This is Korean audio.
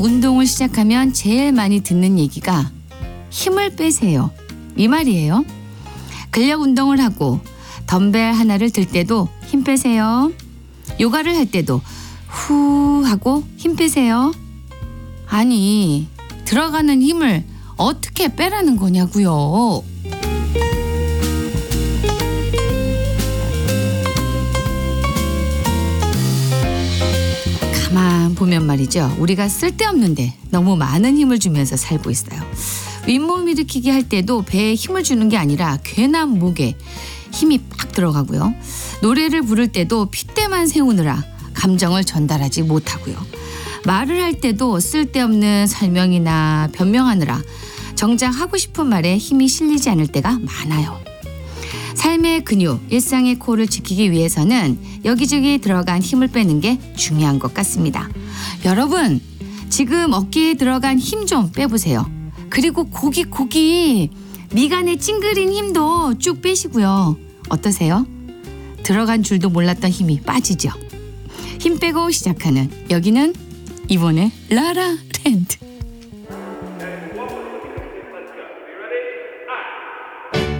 처음 운동을 시작하면 제일 많이 듣는 얘기가 힘을 빼세요. 이 말이에요. 근력 운동을 하고 덤벨 하나를 들 때도 힘 빼세요. 요가를 할 때도 후 하고 힘 빼세요. 아니, 들어가는 힘을 어떻게 빼라는 거냐고요. 가만 보면 말이죠. 우리가 쓸데없는데 너무 많은 힘을 주면서 살고 있어요. 윗몸 일으키기 할 때도 배에 힘을 주는 게 아니라 괜한 목에 힘이 빡 들어가고요. 노래를 부를 때도 핏대만 세우느라 감정을 전달하지 못하고요. 말을 할 때도 쓸데없는 설명이나 변명하느라 정작 하고 싶은 말에 힘이 실리지 않을 때가 많아요. 삶의 근육, 일상의 코어를 지키기 위해서는 여기저기 들어간 힘을 빼는 게 중요한 것 같습니다. 여러분, 지금 어깨에 들어간 힘 좀 빼보세요. 그리고 고기 미간에 찡그린 힘도 쭉 빼시고요. 어떠세요? 들어간 줄도 몰랐던 힘이 빠지죠. 힘 빼고 시작하는 여기는 이번에 라라랜드.